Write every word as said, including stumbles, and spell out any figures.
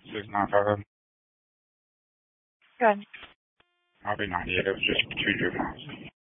six nine five. Good. I'll be ninety-eight. It was just two juveniles.